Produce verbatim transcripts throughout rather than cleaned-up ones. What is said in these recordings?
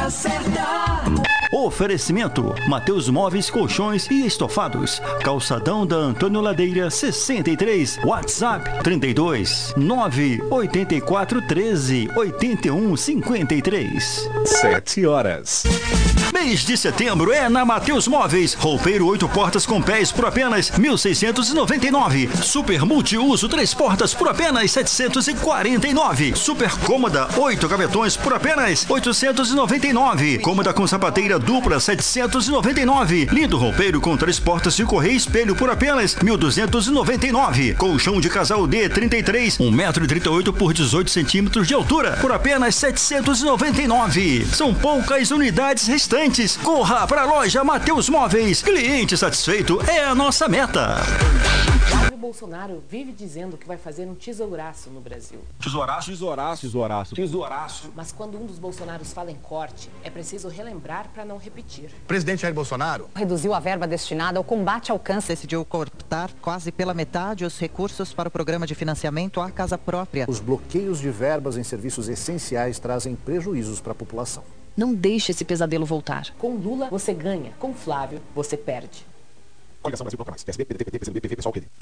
hora certa. Oferecimento: Mateus Móveis, Colchões e Estofados. Calçadão da Antônio Ladeira sessenta e três. WhatsApp trinta e dois, nove oito quatro, treze, oitenta e um, cinquenta e três. Sete horas. Mês de setembro é na Mateus Móveis. Roupeiro oito portas com pés por apenas mil seiscentos e noventa e nove. Super multiuso três portas por apenas setecentos e quarenta e nove. Super cômoda oito gavetões por apenas oitocentos e noventa e nove. Cômoda com sapateira dupla setecentos e noventa e nove. Lindo roupeiro com três portas de correia e espelho por apenas mil duzentos e noventa e nove. Colchão de casal D trinta e três, um metro e trinta e oito por dezoito centímetros de altura por apenas setecentos e noventa e nove. São poucas unidades restantes. Corra para a loja Mateus Móveis. Cliente satisfeito é a nossa meta. Jair Bolsonaro vive dizendo que vai fazer um tesouraço no Brasil. Tesouraço, tesouraço, tesouraço, tesouraço. Mas quando um dos Bolsonaros fala em corte, é preciso relembrar para não repetir. O presidente Jair Bolsonaro reduziu a verba destinada ao combate ao câncer. Decidiu cortar quase pela metade os recursos para o programa de financiamento à casa própria. Os bloqueios de verbas em serviços essenciais trazem prejuízos para a população. Não deixe esse pesadelo voltar. Com Lula, você ganha. Com Flávio, você perde. Coligação Brasil Proclamais. P S D, P D T, P T, P D T, pessoal, P D.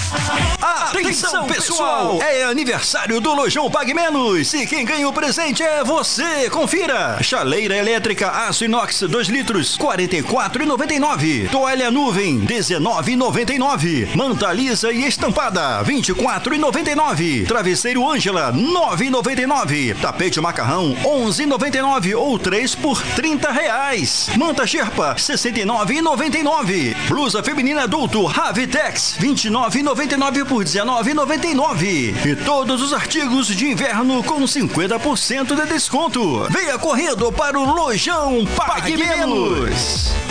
Atenção, pessoal! É aniversário do Lojão Pague Menos e quem ganha o presente é você! Confira! Chaleira elétrica aço inox dois litros, quarenta e quatro reais e noventa e nove centavos. Toalha nuvem, dezenove reais e noventa e nove centavos. Manta lisa e estampada, vinte e quatro reais e noventa e nove centavos. Travesseiro Ângela, nove reais e noventa e nove centavos. Tapete macarrão, onze reais e noventa e nove centavos ou três por trinta reais. Manta Sherpa, sessenta e nove reais e noventa e nove centavos. Blusa feminina adulto Ravitex, vinte e nove reais e noventa e nove centavos por dezenove reais e noventa e nove centavos. E todos os artigos de inverno com cinquenta por cento de desconto. Venha correndo para o Lojão Pague Menos.